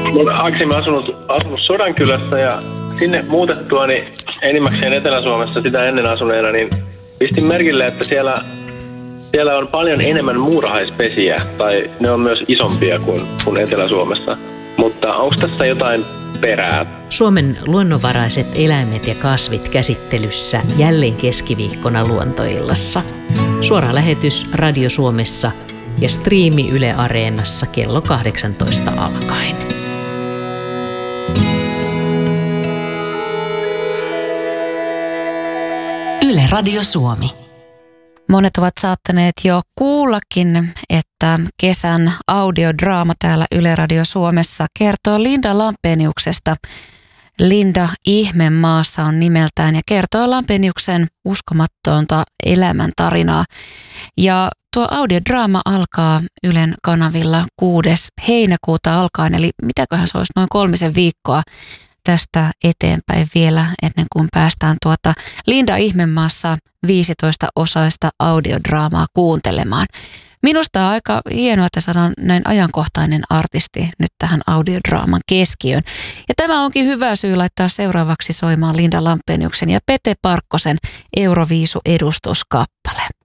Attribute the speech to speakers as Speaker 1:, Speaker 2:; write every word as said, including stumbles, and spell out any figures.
Speaker 1: Mä olen aikaisemmin asunut, asunut Sodankylässä ja sinne muutettua niin enimmäkseen Etelä-Suomessa sitä ennen asuneena, niin pistin merkille, että siellä, siellä on paljon enemmän muurahaispesiä, tai ne on myös isompia kuin, kuin Etelä-Suomessa. Mutta onko tässä jotain perää?
Speaker 2: Suomen luonnonvaraiset eläimet ja kasvit käsittelyssä jälleen keskiviikkona Luontoillassa. Suora lähetys Radio Suomessa ja striimi Yle Areenassa kello kahdeksantoista alkaen.
Speaker 3: Yle Radio Suomi.
Speaker 4: Monet ovat saattaneet jo kuullakin, että kesän audiodraama täällä Yle Radio Suomessa kertoo Linda Lampeniuksesta. Linda Ihmemaassa on nimeltään ja kertoo Lampeniuksen uskomattonta elämäntarinaa. Ja tuo audiodraama alkaa Ylen kanavilla kuudes heinäkuuta alkaen, eli mitäköhän se olisi noin kolmisen viikkoa tästä eteenpäin vielä ennen kuin päästään tuota Linda Ihmemaassa viisitoista-osaista audiodraamaa kuuntelemaan. Minusta on aika hienoa, että saadaan näin ajankohtainen artisti nyt tähän audiodraaman keskiöön. Ja tämä onkin hyvä syy laittaa seuraavaksi soimaan Linda Lampeniuksen ja Pete Parkkosen Euroviisu-edustuskappale.